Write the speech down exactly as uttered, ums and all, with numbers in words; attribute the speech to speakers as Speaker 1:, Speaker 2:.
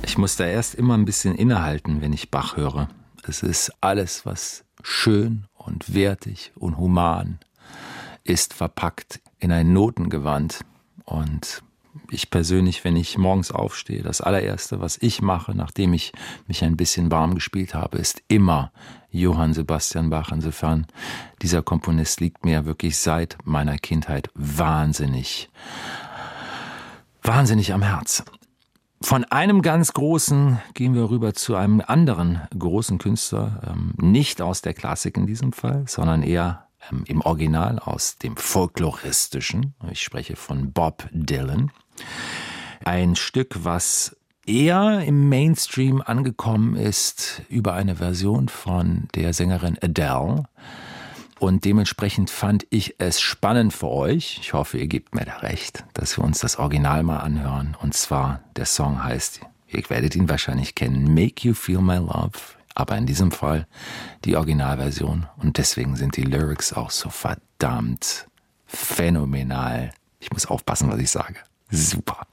Speaker 1: Ich muss da erst immer ein bisschen innehalten, wenn ich Bach höre. Es ist alles, was schön und wertig und human ist, verpackt in ein Notengewand. Und ich persönlich, wenn ich morgens aufstehe, das allererste, was ich mache, nachdem ich mich ein bisschen warm gespielt habe, ist immer Johann Sebastian Bach. Insofern, dieser Komponist liegt mir wirklich seit meiner Kindheit wahnsinnig, wahnsinnig am Herzen. Von einem ganz großen gehen wir rüber zu einem anderen großen Künstler, ähm, nicht aus der Klassik in diesem Fall, sondern eher ähm, im Original aus dem Folkloristischen. Ich spreche von Bob Dylan. Ein Stück, was eher im Mainstream angekommen ist über eine Version von der Sängerin Adele. Und dementsprechend fand ich es spannend für euch, ich hoffe, ihr gebt mir da recht, dass wir uns das Original mal anhören. Und zwar, der Song heißt, ihr werdet ihn wahrscheinlich kennen, Make You Feel My Love. Aber in diesem Fall die Originalversion. Und deswegen sind die Lyrics auch so verdammt phänomenal. Ich muss aufpassen, was ich sage. Super.